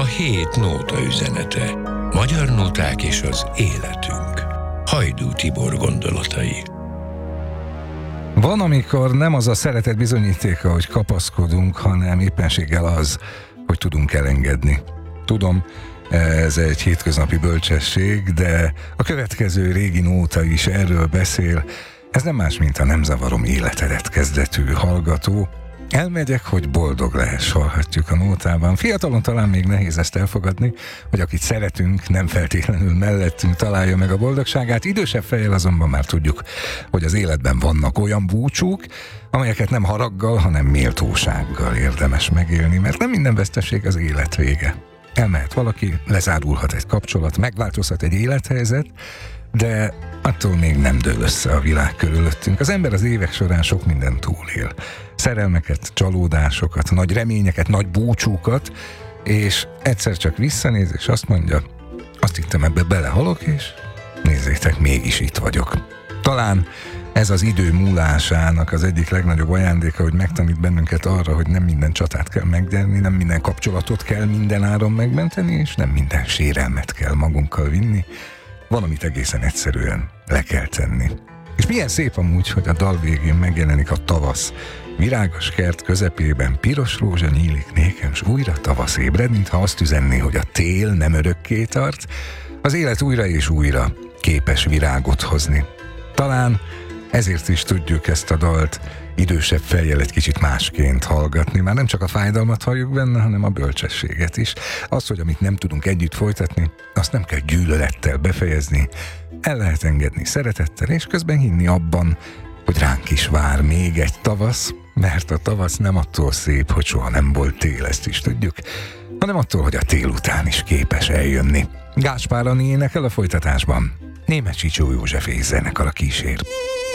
hét nóta üzenete. Magyar nóták és az életünk. Hajdú Tibor gondolatai. Van, amikor nem az a szeretet bizonyítéka, hogy kapaszkodunk, hanem éppenséggel az, hogy tudunk elengedni. Tudom, ez egy hétköznapi bölcsesség, de a következő régi nóta is erről beszél. Ez nem más, mint a Nem zavarom életedet kezdetű hallgató. Elmegyek, hogy boldog lehess, hallhatjuk a nótában. Fiatalon talán még nehéz ezt elfogadni, hogy akit szeretünk, nem feltétlenül mellettünk találja meg a boldogságát. Idősebb fejjel azonban már tudjuk, hogy az életben vannak olyan búcsúk, amelyeket nem haraggal, hanem méltósággal érdemes megélni, mert nem minden veszteség az élet vége. Elmehet valaki, lezárulhat egy kapcsolat, megváltozhat egy élethelyzet, de attól még nem dől össze a világ körülöttünk. Az ember az évek során sok mindent túlél. Szerelmeket, csalódásokat, nagy reményeket, nagy búcsúkat, és egyszer csak visszanéz, és azt mondja, azt hittem, ebbe belehalok, és nézzétek, mégis itt vagyok. Talán ez az idő múlásának az egyik legnagyobb ajándéka, hogy megtanít bennünket arra, hogy nem minden csatát kell megnyerni, nem minden kapcsolatot kell minden áron megmenteni, és nem minden sérelmet kell magunkkal vinni. Van, amit egészen egyszerűen le kell tenni. És milyen szép amúgy, hogy a dal végén megjelenik a tavasz. Virágos kert közepében piros rózsa nyílik nékem, s újra tavasz ébred, mintha azt üzenné, hogy a tél nem örökké tart, az élet újra és újra képes virágot hozni. Talán ezért is tudjuk ezt a dalt idősebb fejjel egy kicsit másként hallgatni. Már nem csak a fájdalmat halljuk benne, hanem a bölcsességet is. Az, hogy amit nem tudunk együtt folytatni, azt nem kell gyűlölettel befejezni. El lehet engedni szeretettel, és közben hinni abban, hogy ránk is vár még egy tavasz, mert a tavasz nem attól szép, hogy soha nem volt tél, ezt is tudjuk, hanem attól, hogy a tél után is képes eljönni. Gáspár Ani énekel a folytatásban. Németh Csicsó József zenekar a kísér.